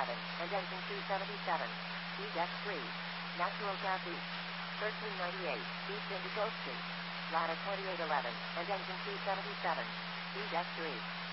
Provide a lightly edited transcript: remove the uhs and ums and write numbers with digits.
11, and engine C77. EX3. Natural gas east. 1398, East Indigo Street. Ladder 2811, and engine C77. EX3.